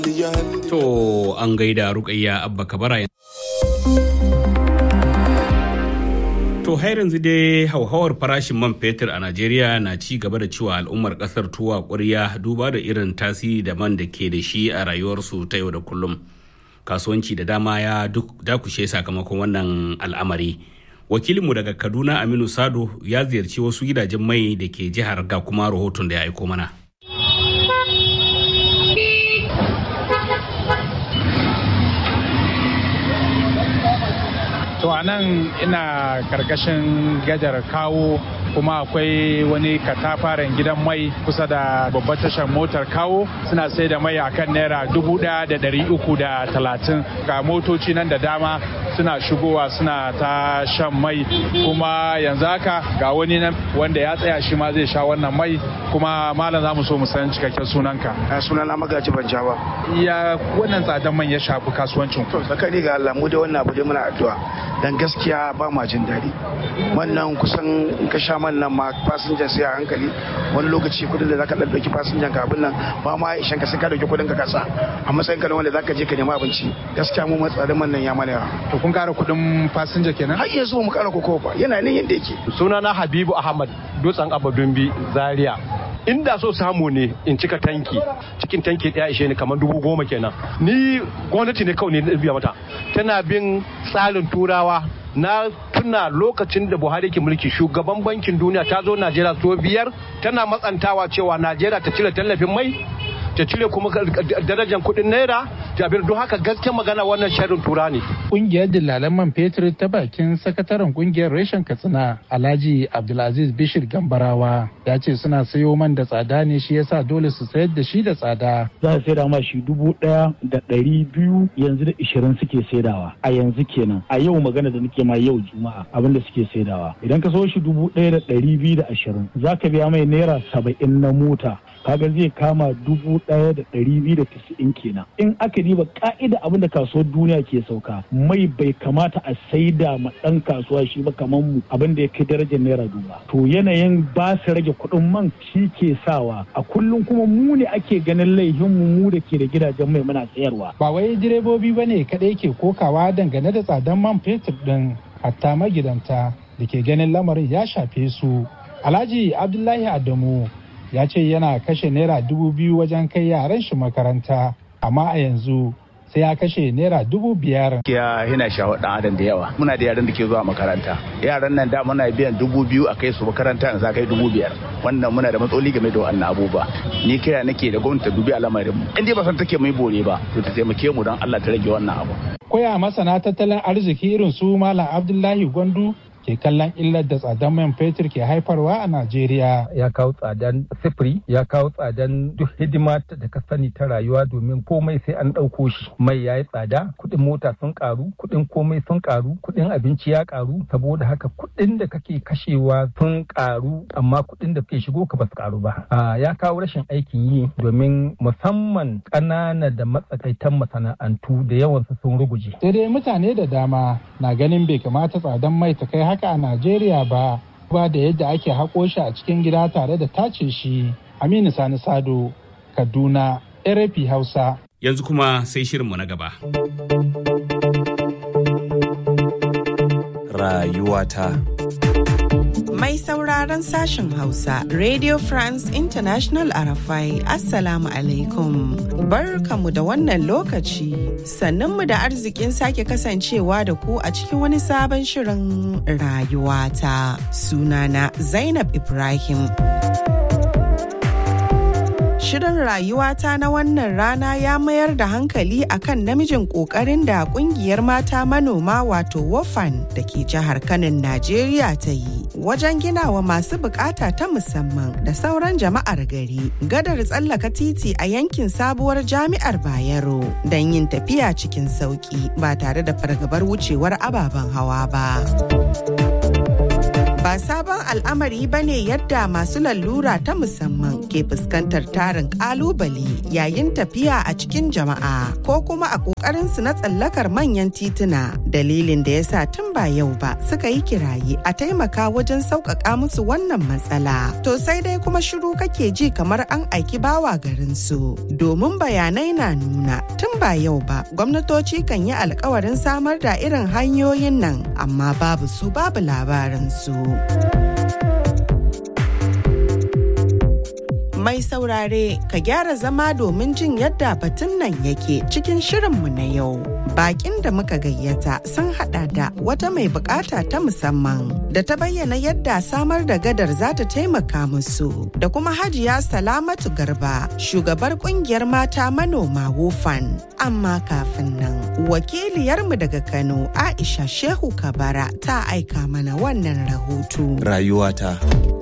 To an gaida Rukayya Abba Kabara. To har yanzu dai hauhawar farashin man fetur a Najeriya na ci gaba da cewa al'ummar kasar tuwa ƙwarya duba da irin tasiri da man da ke da shi a rayuwarsu ta yau da kullum. Kasuwanci da dama ya dakushe sakamakon wannan al'amari. Wakilinmu daga Kaduna Aminu Sado ya ziyarci wasu gidajen mai da ke jihar ga kuma rahoton da ya aiko mana. To a nan ina karkashin gadar Kawo, kuma akwai wani katafaren gidan mai kusa da babbar tashar motar Kawo, suna sai da mai akan naira 1,330. Ga motoci nan da dama suna shigowa suna ta shan mai, kuma yanzu haka ga wani nan wanda ya tsaya shi ma zai sha wannan mai. Kuma malam za mu so mu san cikakken sunanka. Sunana Magaji Banjawa. Ya wannan tsadan man ya shafi kasuwancin ku? Tsakani ga Allah mu da wannan abu dai muna addu'a. Dan gaskiya ba ma jin daɗi. Wannan kusan in ka sha man nan ma fasinjan sai a hankali, wani lokaci kudin da zaka ɗauki fasinjan ka abin nan ba ma ishan ka sai ka ɗauki kudin ka kasa a matsayin ka wanda zaka je ka nemi abinci. Gaskiya mu matsarin man nan ya mana yawa. To kun ƙara kudin fasinja kenan? Har yanzu mu ƙara koko ba, yana nan yanda yake. Sunana Habibu Ahmad, Dutsen Abadumbi, Zaria. Inda so samu ne in cika tanki, cikin tanki ɗaya ishe ni kamar 10,000 kenan. Ni gwamnati ne kawai ne biya mata, tana bin tsarin turawa. Na tuna lokacin da Buhari ke mulki, shugaban bankin duniya ta zo Najeriya so 5 tana matsantawa cewa Najeriya ta cire tallafin mai, ta cire kuma darajar kuɗin naira, ta abin don haka gaskiyar magana wannan sharrin tura ne. Ƙungiyar dillalan man fetur ta bakin sakataren ƙungiyar reshen Katsina Alhaji Abdulaziz Bishir Gambarawa ya ce suna sayo man da tsada ne, shi yasa dole su sayar da shi da tsada. Za su saida ma shi 1,200, yanzu da 20 suke saidawa a yanzu kenan. A yau magana da nake ma yau Juma'a abinda suke saidawa. Idan ka so shi 1,220 za ka biya mai naira 70 na mota. Kaga zai kama 1,290 kenan. In aka diba ka'ida abinda kasuwar duniya ke sauka, mai bai kamata a saida ma dan kasuwa shi ba kamar mu abinda ya kai darajar naira 2,000. To yanayin ba su rage kuɗin man shi ke sawa a kullum kuma mu ne ake ganin laihin mu da ke da gidajen mai muna sayarwa. Ba wai direbobi bane kadai ke kokawa dangane da tsadan man fetur din, hatta magidanta da ke ganin lamarin ya shafe su. Alhaji Abdullahi Adamu ya ce yana kashe naira 2,000 wajen kai yaran shi makaranta, amma a yanzu sai ya kashe naira 5,000. Yana shawo dan adam da yawa. Muna da yaran da ke zuwa makaranta. Yaran nan da muna biyan 2,000 a kai su makaranta, yanzu kai 5,000. Wannan muna da matsaloli game da wannan abubuwa. Ni kira nake da gwamnati ta dubi al'amarin mu. In dai ba san take mai bore ba, to ta taimake mu don Allah ta rage wannan abu. Koya masana tattalin arziki irin su Malam Abdullahi Gwandu ke kallon illar da tsadan man fetur ke haifarwa a Najeriya. Ya kawo tsadan sifiri, ya kawo tsadan duk hidima da ka sani ta rayuwa, domin komai sai an ɗauko shi. Mai ya yi tsada, kuɗin mota sun ƙaru, kuɗin komai sun ƙaru, kuɗin abinci ya ƙaru, saboda haka kuɗin da kake kashewa sun ƙaru, amma kuɗin da ke shigo ka ba su ƙaru ba. Ya kawo rashin aikin yi, domin musamman ƙanana da matsakaitan masana'antu da yawansu sun ruguje. Sai dai mutane da dama na ganin bai kamata tsadan mai ta kai haka a Najeriya ba da yadda ake haƙo shi a cikin gida tare da tace shi. Aminu Sani Sado, Kaduna, RFI Hausa. Yanzu kuma sai shirinmu na gaba. Rayuwata. Mai sauraron sashen Hausa, Radio France International RFI, Assalamu alaikum. Barkamu da wannan lokaci, sannunmu da arzikin sake kasancewa da ku a cikin wani sabon shirin rayuwata. Sunana Zainab Ibrahim. Shirin rayuwata na wannan rana ya mayar da hankali akan namijin ƙoƙarin da ƙungiyar mata manoma wato WOFAN da ke jihar Kanon Najeriya ta yi wajen ginawa masu bukata ta musamman da sauran jama'ar gari gadar tsallaka titi a yankin sabuwar jami'ar Bayero don yin tafiya cikin sauki ba tare da fargabar wucewar ababen hawa ba. Ba sabon al'amari ba ne yadda masu lalura ta musamman ke fuskantar tarin ƙalubale yayin tafiya a cikin jama'a ko kuma a ƙoƙarinsu na tsallakar manyan tituna. Dalilin da ya sa tun ba yau ba suka yi kiraye a taimaka wajen sauƙaƙa musu wannan matsala. To sai dai kuma shiru kake ji kamar an aiki bawa garinsu. Domin bayanai na nuna tun ba yau ba gwamnatoci kan yi alkawarin samar da irin hanyoyin nan amma babu su babu labaransu. Mai saurare ka gyara zama domin jin yadda batun nan yake cikin shirinmu na yau. Bakin da muka gayyata sun hada da wata mai bukata ta musamman da ta bayyana yadda samar da gadar za ta taimaka musu da kuma Hajiya Salamatu Garba, shugabar kungiyar mata manoma Wofan. Amma kafin nan, wakiliyarmu daga Kano Aisha Shehu Kabara ta aika mana wannan rahoto. Rayuwata.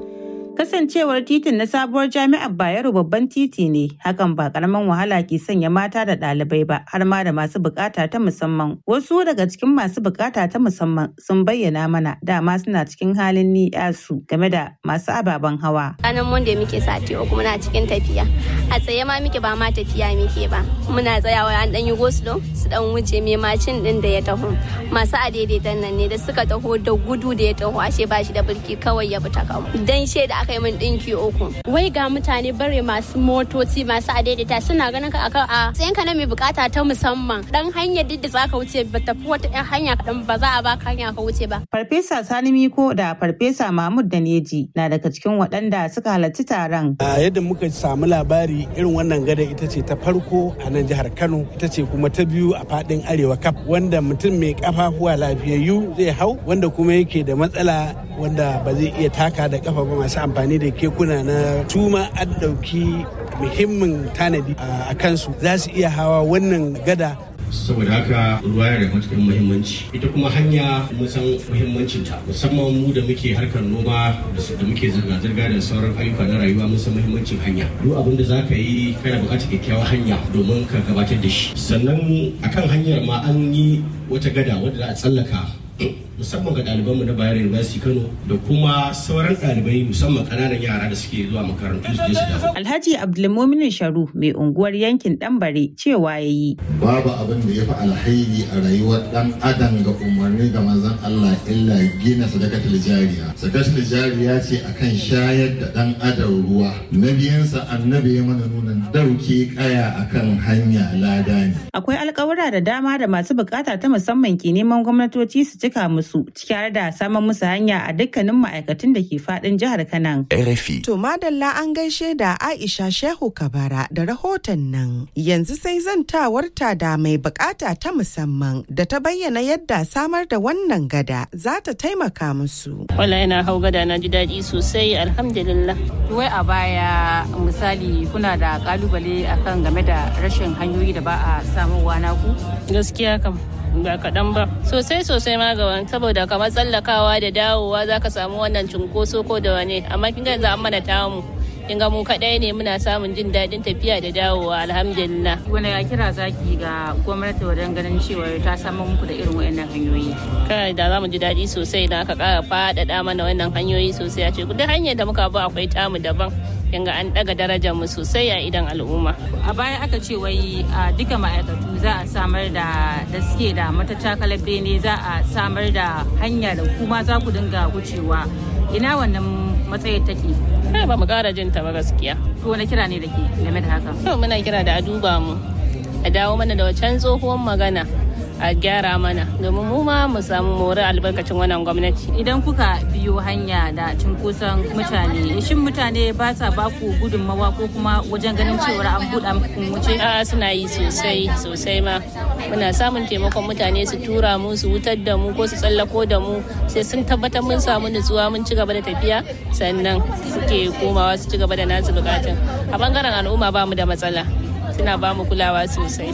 Kasancewar titin na sabuwar jami'ar Bayero babban titi ne, hakan ba karaman wahala ke sanya mata da ɗalibai ba, har ma da masu bukata ta musamman. Wasu daga cikin masu bukata ta musamman sun bayyana mana dama suna cikin halin ni'yasu game da masu ababen hawa. Ranar Monday muke sati uku muna cikin tafiya. A tsaye ma muke ba ma tafiya muke ba. Muna tsayawa an dan yi gosulo su dan wuce mai macin din da ya taho. Masu adaidaitan nan ne da suka taho da gudu da ya taho ashe ba shi da birki kawai ya bi ta kawo. Dan shaida kai min dinki uku. Wai ga mutane bare masu motoci masu adaidaita suna ganin ka akan a tsayin ka na mai bukata ta musamman. Dan hanyar duk da zaka wuce ba tafi wata ɗan hanya kaɗan ba za a baka hanya ka wuce ba. Farfesa Sani Miko da Farfesa Mahmud Daneji na daga cikin waɗanda suka halarci taron. Yadda muka samu labari irin wannan gada ita ce ta farko a nan jihar Kano, ita ce kuma ta biyu a faɗin Arewa kaf, wanda mutum mai kafafuwa lafiyayyu zai hau, wanda kuma yake da matsala wanda ba zai iya taka da kafa ba, masu amfani da kekuna na tuma an ɗauki muhimmin tanadi a kansu za su iya hawa wannan gada. Saboda haka ruwa yana da matuƙar muhimmanci, ita kuma hanya mun san muhimmancinta, musamman mu da muke harkar noma da muke zirga-zirga da sauran ayyuka na rayuwa mun san muhimmancin hanya. Duk abin da za ka yi kana buƙatar kyakkyawar hanya domin ka gabatar da shi. Sannan akan hanyar ma an yi wata gada wadda za a tsallaka musamman ga ɗalibanmu na Bayero University Kano da kuma sauran ɗalibai musamman ƙananan yara da suke zuwa makarantu su je su dawo. Alhaji Abdulmumin Sharu mai unguwar yankin Ɗanbare cewa yayi. Babu abin da ya fi alhairi a rayuwar ɗan adam ga umarni ga manzon Allah illa gina sadakatul jariya. Sadakatul jariya ce akan shayar da ɗan adam ruwa. Na biyansa annabi ya mana nuna dauke kaya akan hanya lada ne. Akwai alƙawura da dama da masu bukata ta musamman ke neman gwamnatoci su cika musu ciki har da samun musu hanya a dukkanin ma'aikatan da ke fadin jihar Kano. RFI. To madalla an gaishe da Aisha Shehu Kabara da rahoton nan. Yanzu sai zantawarta da mai bukata ta musamman da ta bayyana yadda samar da wannan gada za ta taimaka musu. Wala yana hau gada na ji daɗi sosai alhamdulillah. Wai a baya misali kuna da kalubale akan game da rashin hanyoyi da ba a samuwa naku? Gaskiya kam. Ba kaɗan ba sosai ma ga wani saboda kamar tsallakawa da dawowa za ka samu wannan cunkoso ko da wane amma kin ga yanzu an mana tamu kin ga mu kaɗai ne muna samun jin daɗin tafiya da dawowa alhamdulillah. Wani ya kira zaki ga gwamnati wajen ganin cewa ta samar muku da irin wayannan hanyoyi? Kai da za mu ji daɗi sosai da aka ƙara faɗaɗa mana wannan hanyoyi sosai a ce duk hanyar da muka ba akwai tamu daban. Yanga an daga darajar mu sosai a idan al'umma. A baya aka ce wai a duka ma'aikatu za a samar da suke da matacakalar bene za a samar da hanya da kuma za ku dinga wucewa. Ina wannan matsayin take? Ba mu kara jin ta ba gaskiya. Ko wani kira ne da ke game da haka? To muna kira da a duba mu, a dawo mana da wancan tsohuwar magana. A gyara mana domin mu ma mu samu more albarkacin wannan gwamnati. Idan kuka biyo hanya da cunkoson mutane, shin mutane ba sa ba ku gudunmawa ko kuma wajen ganin cewar an buɗa muku wuce? A'a suna yi sosai ma. Muna samun taimakon mutane su tura mu su wutar da mu ko su tsallako da mu sai sun tabbatar mun samu nutsuwa mun ci gaba da tafiya sannan suke komawa su ci gaba da nasu bukatun. A bangaren al'umma ba mu da matsala. Suna ba mu kulawa sosai.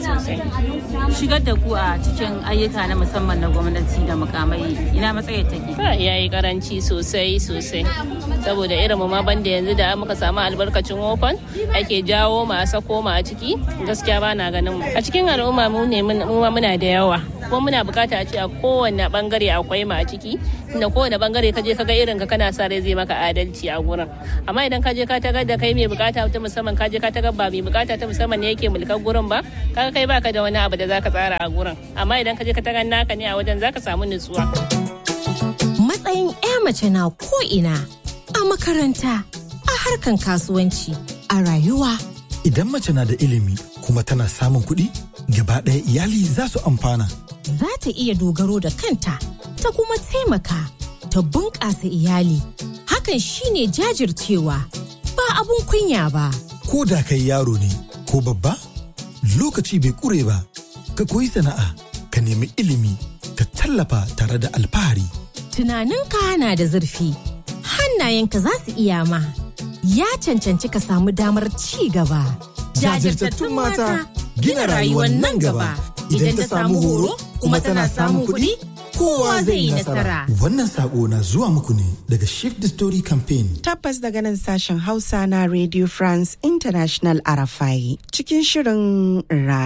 Shigar da ku a cikin ayyuka na musamman na gwamnati da mukamai ina matsayin take? Yayi karanci sosai saboda irin mu ma banda yanzu da muka samu albarkacin Wofan ake jawo mu a sako mu a ciki gaskiya ba na ganin mu a cikin al'umma mu ma muna da yawa kuma muna bukata a ce a kowane bangare akwai ma a ciki, inda kowane bangare ka je ka ga irin ka kana sa rai zai maka adalci a gurin. Amma idan ka je ka tagar da kai mai bukata ta musamman, ka je ka tagar ba mai bukata ta musamman ne yake mulkar gurin ba, kaga kai baka da wani abu da zaka tsara a gurin. Amma idan ka je ka tagar naka ne a wajen zaka samu nutsuwa. Matsayin 'ya mace na ko ina, a makaranta, a harkan kasuwanci, a rayuwa. Idan mace na da ilimi kuma tana samun kuɗi, gaba ɗaya iyali za su amfana. Za ta iya dogaro da kanta, ta kuma taimaka, ta bunƙasa iyali. Hakan shine jajircewa, ba abun kunya ba. Ko da kai yaro ne ko babba, lokaci bai ƙure ba. Ka koyi sana'a, ka nemi ilimi, ka tallafa tare da alfahari. Tunaninka na da zurfi, hannayenka za su iya ma. Ya cancanci ka samu damar ci gaba. Jajirtattun mata gina rayuwar nan gaba. Idan ta samu horo kuma tana samun kuɗi, kowa zai yi nasara. Wannan sako na zuwa muku ne daga Shift the Story Campaign. Tabbas daga nan sashen Hausa na Radio France International RFI. Cikin shirin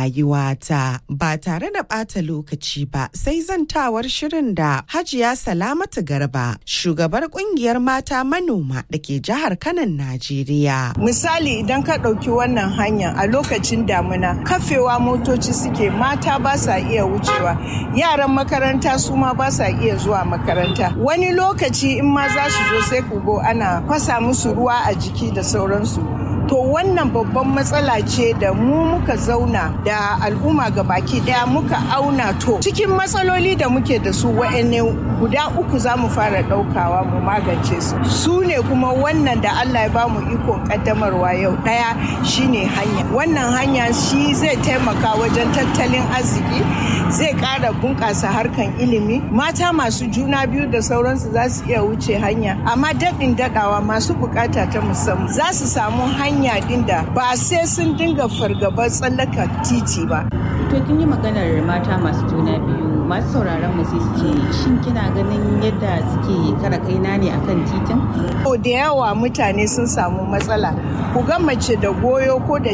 rayuwata ba tare da ɓata lokaci ba, sai zantawar shirin da Hajiya Salamatu Garba, shugabar kungiyar mata manoma da ke jihar Kanon Najeriya. Misali idan ka ɗauki wannan hanyar a lokacin damina, kafewa motoci suke, mata ba sa iya wucewa, yaran makaranta su ma ba sa iya zuwa makaranta. Wani lokaci in ma za su zo sai ku go ana fasa musu ruwa a jiki da sauransu. To wannan babban matsala ce da mu muka zauna da al'umma gabaki daya muka auna, to cikin matsaloli da muke da su wa'anne guda uku za mu fara daukawa mu magance su ne kuma wannan da Allah ya bamu ikon kaddamarwa yau. Daya shine hanya. Wannan hanya shi zai taimaka wajen tattalin arziki, zai ƙara bunƙasa harkan ilimi, mata masu juna biyu da sauransu za su iya wuce hanya, amma daɗin daɗawa masu buƙata ta musamman za su samu hanya din da ba sai sun dinga fargabar tsallaka titi ba. To kin yi maganar mata masu juna biyu, masu sauraron mu sai suke shin kina ganin yadda suke kara kaina ne akan titin? Da yawa mutane sun samu matsala, ku ga mace da goyo ko da